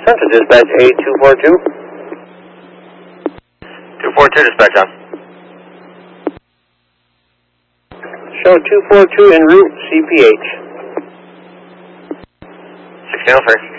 Central Dispatch A242. 242, dispatch on. Show 242 en route, CPH. 1603.